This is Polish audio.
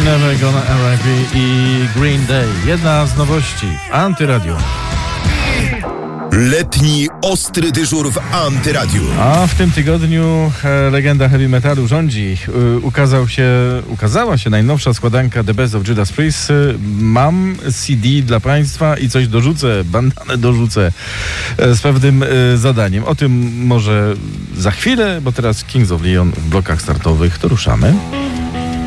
Never Gonna R.I.P. i Green Day. Jedna z nowości w Antyradiu. Letni ostry dyżur w Antyradiu. A w tym tygodniu legenda heavy metalu rządzi. Ukazała się najnowsza składanka The Best of Judas Priest. Mam CD dla Państwa i coś dorzucę, bandanę dorzucę z pewnym zadaniem. O tym może za chwilę, bo teraz Kings of Leon w blokach startowych. To ruszamy.